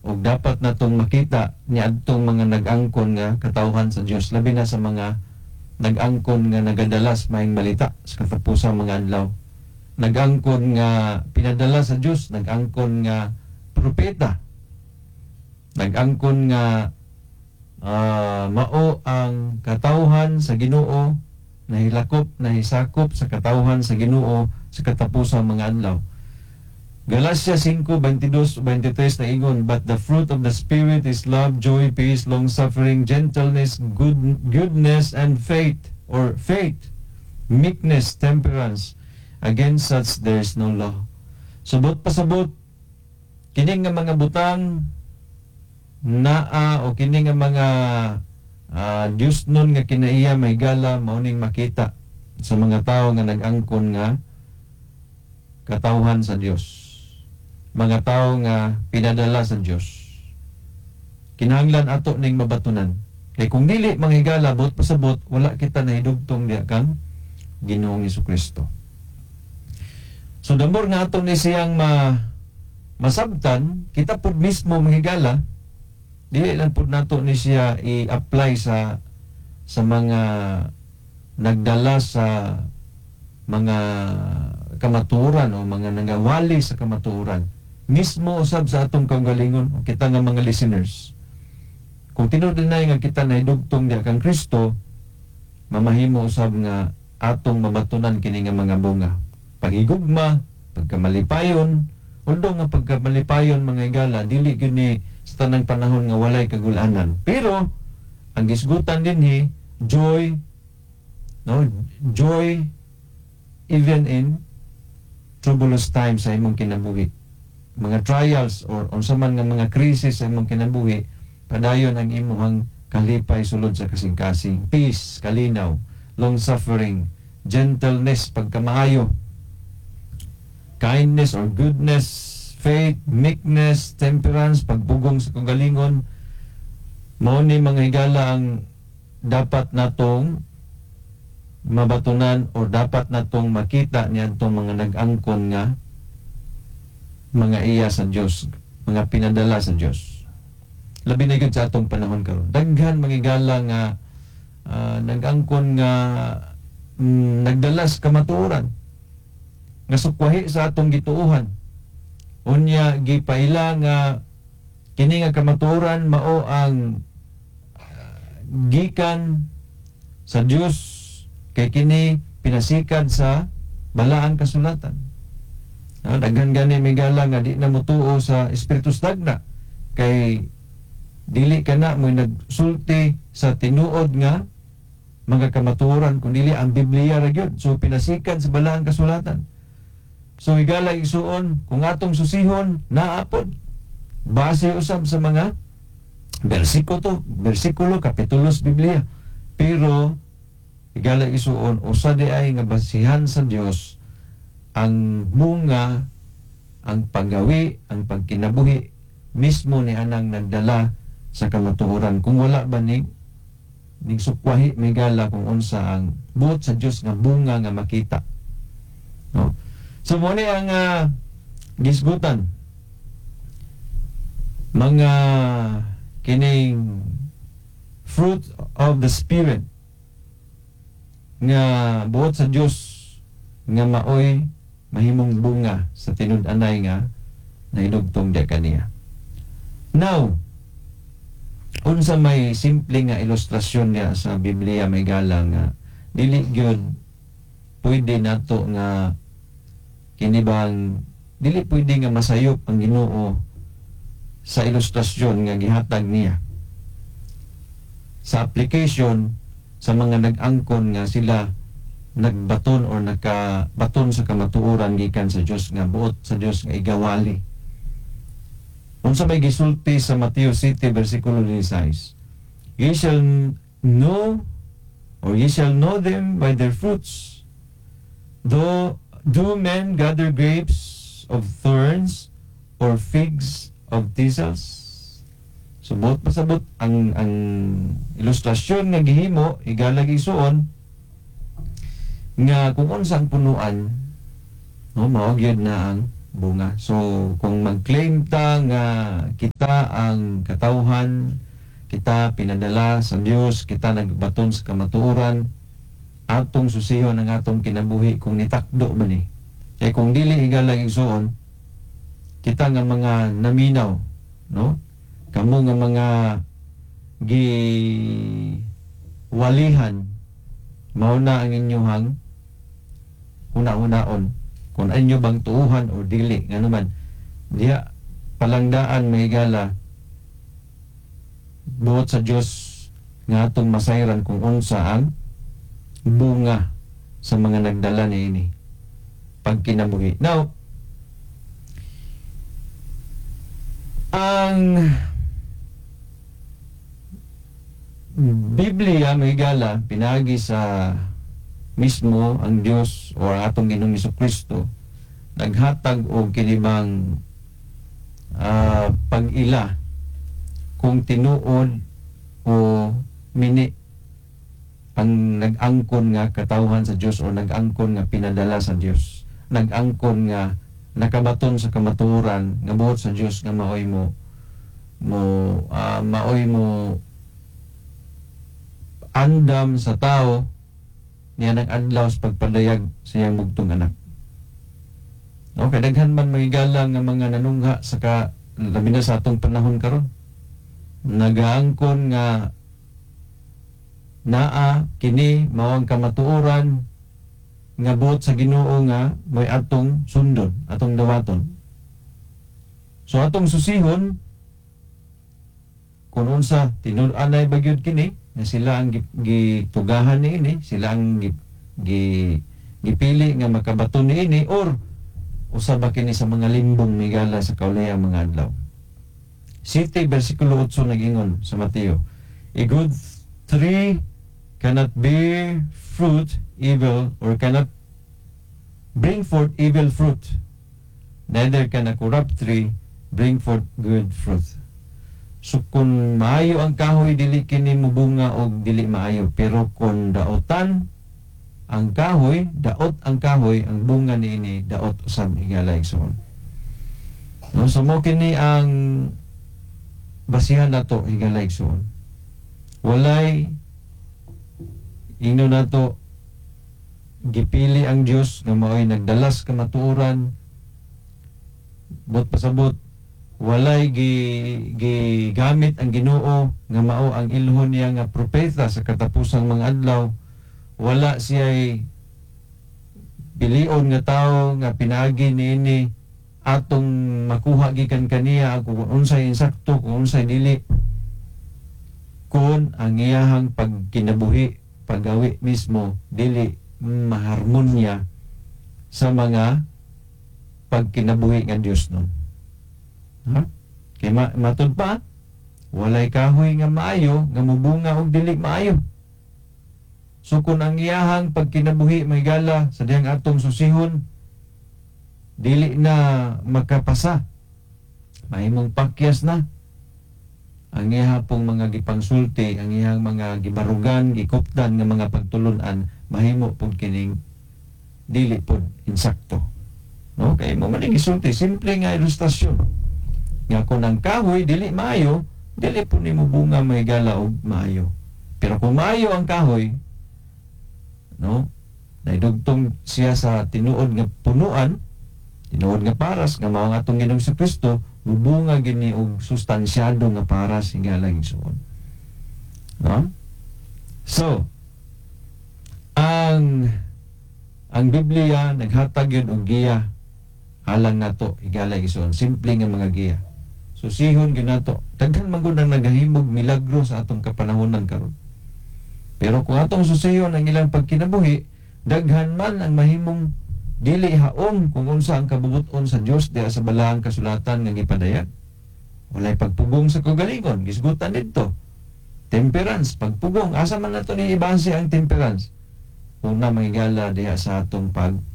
o dapat natong makita ni adtong mga nag-angkon nga katawhan sa Dios, labi na sa mga nag-angkon nga nagadalas maayong balita sa katapusang mga adlaw. Nag-angkon nga pinadala sa Dios, nag-angkon nga propeta, nag-angkon nga mao ang katawhan sa Ginoo, nahilakop, nahisakop sa katawhan sa Ginoo sa katapusang mga adlaw. Galatia 5:22-23 na ingon, but the fruit of the Spirit is love, joy, peace, long-suffering, gentleness, goodness, and faith, meekness, temperance. Against such there is no law. Subot pasabot, kining nga mga butang naa o kining nga mga Diyos nun nga kinaiya may gala mauning makita sa mga tao nga nag-angkon nga katawhan sa Dios, mga tao nga pinadala sa Dios. Kinahanglan ato ning mabatunan, kay kung dili manghigala bot pasabot, wala kita nahidugtong diya kang Ginoong Hesukristo. So damor nga ato ni siyang masabtan, kita pud mismo manghigala, dili lang pud nato ni siya i-apply sa mga nagdala sa mga kamatuoran o mga nangawali sa kamatuoran. Mismo usab sa atong kaugalingon, kita nga mga listeners, kung tinuod-inay nga kita nahidugtong diya kang Kristo, mamahimo usab nga atong mabatunan kini nga mga bunga. Pagigugma, pagkamalipayon, although nga pagkamalipayon mga igala, dili gyud ni sa tanang panahon nga walay kagulanan. Pero ang gisgutan dinhi, joy, no? Joy even in troublous times sa imong kinabuhi. Mga trials or unsa man nga mga krisis sa imong kinabuhi, padayon ang imong kalipay sulod sa kasing-kasing. Peace, kalinaw, long suffering, gentleness, pagkamaayo, kindness or goodness, faith, meekness, temperance, pagbugong sa kagalingon. Mao ni mga higala ang dapat natong mabatunan o dapat natong makita niadtong mga nag-angkon nga mga iya sa Dios, mga pinadala sa Dios. Labi na gyud sa atong panahon karon. Daghan mga higala nga nag-angkon nga nagdala sa kamatuoran, nga sukwahi sa atong gituohan. Unya gipaila nga kini nga kamatuoran mao ang gikan sa Dios, kay kini pinasikad sa balaang kasulatan. Daghan gani migala nga di na mutuo sa Espiritu Stagna, kay dili kana mo nagsulti sa tinuod nga mga kamatuoran, kundi ang Biblia ra gyud. So pinasikad sa balaang kasulatan. So higala isuon kung atong susihon naapod base usab sa mga bersikulo kapitulos Biblia. Pero higala isuon usa di ay nga basihan sa Dios ang bunga, ang paggawi, ang pagkinabuhi mismo ni anang nagdala sa kamatuoran. Kung wala ba ning sukwahi may gala kung unsa ang buot sa Dios nga bunga nga makita, no? So mo ni ang gisgutan mga kining fruit of the Spirit nga buot sa Dios nga maoy mahimong bunga sa tinud-anay nga nahinugtong di kaniya. Now, unsa may simple nga ilustrasyon niya sa Biblia may gala nga dili gyud pwede nato nga kinibang dili pwede nga masayop ang Ginoo sa ilustrasyon nga gihatag niya sa application sa mga nag-angkon nga sila nagbaton or nakabaton sa kamatuoran gikan sa Dios nga buot sa Dios nga igawali. Unsa may gisulti sa Mateo 7 versikulo 16, ye shall know them by their fruits. Do men gather grapes of thorns or figs of thistles? Subot pasabot ang ilustrasyon nga gihimo igalag isuon nga kung unsa ang punuan, no, mao gyud na ang bunga. So kung mag-claim ta nga kita ang katawhan, kita pinadala sa Dios, kita nagbaton sa kamatuoran, atong susihon ang atong kinabuhi kung nitakdo man ni. Kaya kung dili higala igsuon, kita nga mga naminaw, no? Kamo nga mga walihan, mauna ang inyong una-unaon kung anyo bang tuuhan o dili nga naman diya palangdaan mahigala buot sa Dios nga atong masayran kung unsa ang bunga sa mga nagdala niini pagkinabuhi. Now, ang Biblia mahigala pinagi sa mismo ang Dios o atong Ginoong Jesucristo naghatag og kinibang pag-ila kung tinuod o mini ang nag-angkon nga katawhan sa Dios o nag-angkon nga pinadala sa Dios, nag-angkon nga nakabaton sa kamatuoran nga buot sa Dios nga maoy mo andam sa tao niya nag-adlaw sa pagpadayag sa iyang bugtong anak. Okay, daghan man mahigala nga mga nanungha sa labi na sa atong panahon karon. Nagaangkon nga naa kini mao ang kamatuoran nga buot sa Ginoo nga may atong sundon, atong dawaton. So atong susihon kung unsa tinud-anay bagyod kini nga sila ang gitugahan niini, sila ang gipili nga makabaton niini or usa ba kini sa mga limbong migala sa kaulayang mga adlaw. 7 versikulo 8 nagingon sa Mateo, a good tree cannot bear fruit evil or cannot bring forth evil fruit, neither can a corrupt tree bring forth good fruit. So kung maayo ang kahoy dili kini mubunga og dili maayo, pero kung daotan ang kahoy, daot ang kahoy, ang bunga niini daot usab higala igsoon. No, so mo kini ang basihan nato higala igsoon. Walay ino nato gipili ang Dios nga mao'y nagdalas kamatuoran, bot pasabot walay gigamit ang Ginoo nga mao ang ilhon niya nga propeta sa katapusang mga adlaw. Wala siya'y pilion nga tao nga pinaagi niini atong makuha gikan kaniya kung unsay insakto, kung unsay dili, kun ang iyahang pagkinabuhi, paggawi mismo dili maharmonya sa mga pagkinabuhi nga Dios nun. Ha? Kaya matod pa, walay kahoy nga maayo, nga mubunga og dili maayo. So kung ang iyahang pagkinabuhi mahigala sa diyang atong susihon, dili na magkapasa, mahimong pakyas na ang iyahang pong mga gipangsulti, ang iyahang mga gibarugan, gikuptan nga mga pagtulunan, mahimo pong kining dili pud insakto. No? Kaya mo man gisulti, simple nga ilustrasyon. Nga kung ang kahoy dili maayo, dili po nimo bunga mahigala og maayo. Pero kung maayo ang kahoy, no, naidugtong siya sa tinuod nga punuan, tinuod nga paras nga mao nga atong Ginoong Jesucristo, mubunga gini og sustansyado nga paras higala igsoon. No? So, ang Biblia naghatag yun og giya halang nato higala igsoon, simple nga mga giya. Susihon gyud nato. Daghan man gud ang nagahimog milagro sa atong kapanahonan karon. Pero kung atong susihon ang ilang pagkinabuhi, daghan man ang mahimong dili haom kung unsa ang kabubuton sa Dios diha sa balaang kasulatan nga gipadayag. Walay pagpugong sa kagalingon, gisgutan didto. Temperance, pagpugong, asa man nato ni ibanse ang temperance? Una mahigala diha sa atong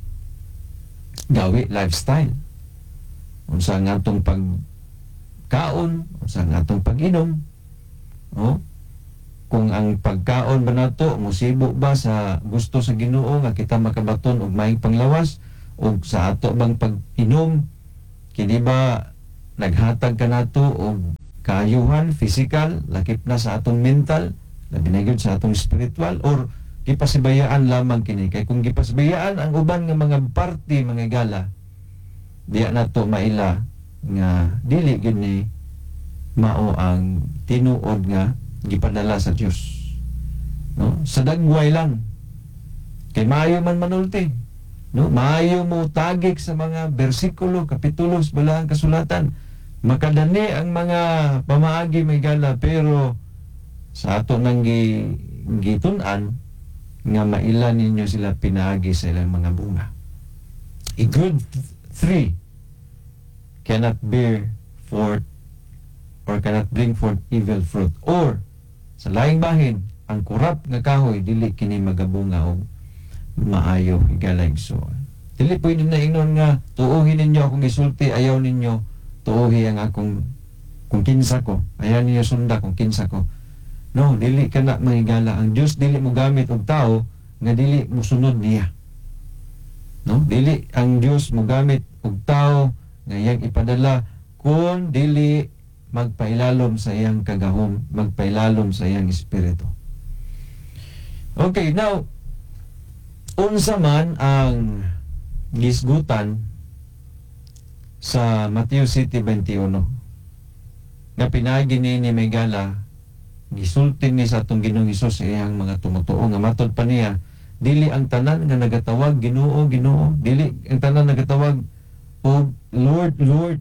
gawi lifestyle. Unsa nga atong pagkaon, unsa nga atong pag-inom. Oh? Kung ang pagkaon ba nato musibo ba sa gusto sa Ginoo nga kita makabaton og maayong panglawas, og sa ato bang pag-inom kini ba naghatag ka nato og kaayuhan physical, lakip na sa atong mental, labi na gyud sa atong spiritual, or gipasibayaan lamang kini? Kay kung gipasibayaan ang uban nga mga parte, mga higala, diya nato maila nga dili gyud ni mao ang tinuod nga gipadala sa Dios, no? Sa dagway lang, kay maayo man manulti, no? Maayo mo tagik sa mga bersikulo, kapitulo sa balahang kasulatan, makadani ang mga pamaagi, may gala, pero sa ato nang gitun-an nga maila ninyo sila pinaagi sa ilang mga bunga. A good tree cannot bear forth or cannot bring forth evil fruit. Or sa laing bahin, ang kurap nga kahoy dili kini magabunga og maayo, higala igsoon. Dili pwede na ingnon nga tuohin ninyo akong gisulti, ayaw ninyo tuohi ang akong kung kinsa ko, ayaw ninyo sunda kung kinsa ko. No, dili ka na mahigala. Ang Diyos dili mo gamit og tao nga dili mo sunod niya. No, dili ang Diyos mo gamit og tao nga iyang ipadala kung dili magpailalom sa iyang kagahom, magpailalom sa iyang espiritu. Okay, now unsa man ang gisgutan sa Mateo City 21 nga pinaagi ni Megala, gisulti ni sa atong Ginoong Hesus sa iyang mga tumutuo, nga matod pa niya, dili ang tanan nga nagatawag Ginoo, Ginoo, dili ang tanan nagatawag o Lord, Lord,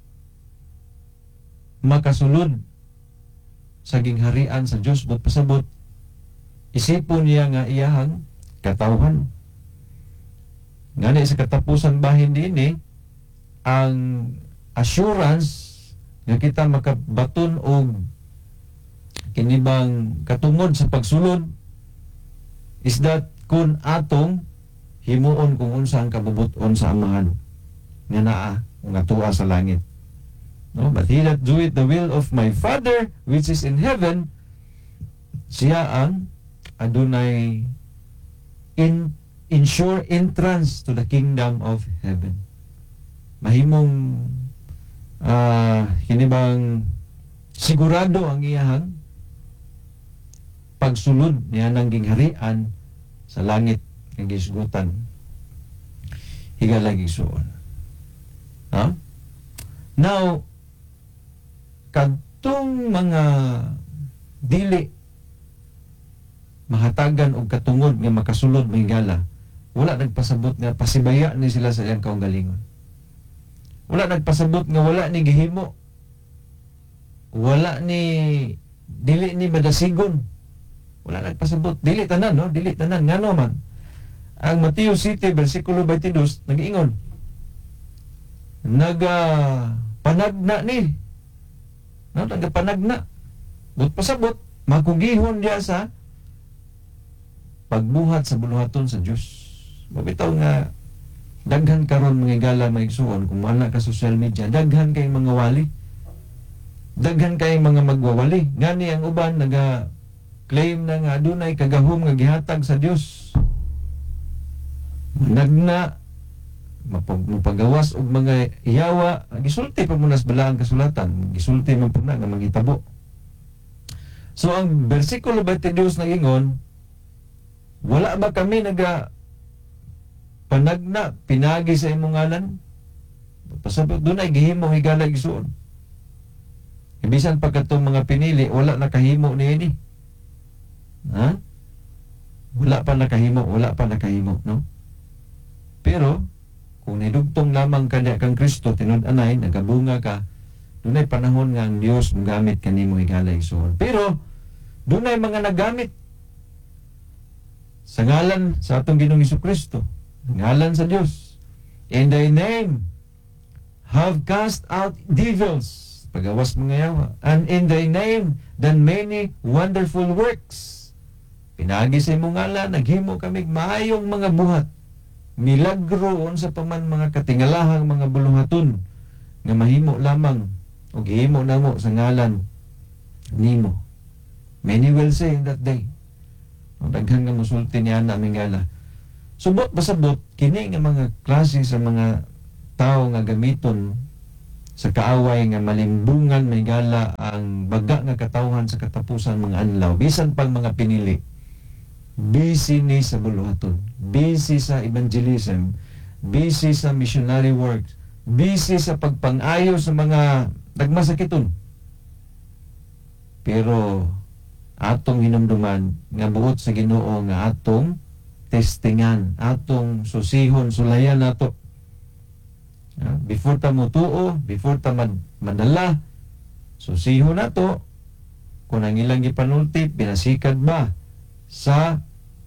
makasulod sa gingharian sa Dios. But pasabot, isipon niya nga iyahang katawhan. Ngani sa katapusan bahin din ang assurance nga kita makabaton og kinibang katungod sa pagsulod is that kun atong himuon kung unsa ang kabubuton sa Amahan nga naa nga tuwa sa langit. No, but he that doeth the will of my Father which is in heaven, siya ang adunay ensure entrance to the kingdom of heaven. Mahimong kinibang sigurado ang iyahang pagsulod niya ng gingharian sa langit ng gisgutan higalag igsuon. Now, kadtong mga dili mahatagan og katungod nga makasulod mahigala, wala nagpasabot nga pasibaya ni sila sa iyang kaugalingon. Wala nagpasabot nga wala ni gihimo, wala ni dili ni madasigon. Wala nagpasabot, dili tanan, no? Dili tanan ngano man. Ang Mateo City bersikulo 22 nag-ingon, panagna ni, no, nagapanagna, but pasabot makugihon diya sa pagbuhat sa buluhaton sa Dios. Mabitaw nga daghan karon mga gala maigsuon, kung wala ka social media, daghan kay mga wali, daghan kay mga magwawali. Ngani ang uban claim na nga adunay kagahom nga gihatag sa Dios, nagna mapagawas og mga iyawa, gisulti pa muna sa balaang kasulatan, gisulti man po na nga manghitabo. So ang bersikulo 22 nagingon, wala ba kami panagna pinagi sa imong ngalan? Pasabot doon ay gihimo higala gisuon. Ibisan pa katong mga pinili, wala nakahimo niini. Wala pa nakahimo, no? Pero kung nidugtong lamang ka kang Kristo, tinud-anay, nagabunga ka, dunay panahon nga ang Dios magamit kanimo higala igsoon. Pero dunay mga nagamit sa ngalan sa atong Ginoong Hesukristo, ngalan sa Dios. In thy name have cast out devils, pagawas mga yawa, and in thy name done many wonderful works. Pinagi sa imong ngalan, naghimo kami maayong mga buhat, milagro sa paman mga katingalahang mga buluhaton nga mahimo lamang o gihimo namo sa ngalan nimo. Many will say in that day. O daghan nga musulti niya na mingala. Subot basabot kini nga mga klase sa mga tao nga gamiton sa kaaway nga malimbungan may gala ang baga nga katawhan sa katapusan mga anlaw bisan pang mga pinili busy ni sa buluhaton, busy sa evangelism, busy sa missionary works, busy sa pagpangayo sa mga nagmasakiton. Pero atong hinumduman nga buot sa Ginoo nga atong testingan, atong susihon, sulayan nato. Before ta mutuo, before ta madala, susihon nato kung ang ilang gipanulti pinasikad ba sa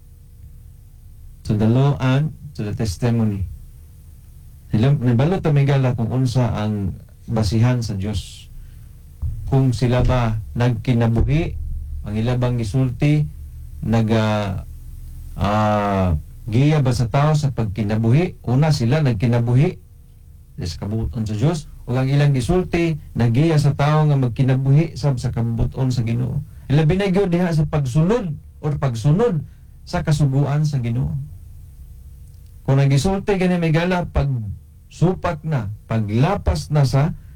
to the law and to the testimony. Nibalo ta migala kung unsa ang basihan sa Dios. Kung sila ba nagkinabuhi, ang ilabang gisulti giya ba sa tao sa pagkinabuhi? Una sila nagkinabuhi sa kabuton sa Dios, ug ang ilang gisulti nagiya sa tao nga magkinabuhi sab sa kabuton sa Ginoo. Ilabi na gyud diha sa pagsulod or pagsunod sa kasuguan sa Ginoo. Kung nagisulti gani may gala pag supak na, paglapas na sa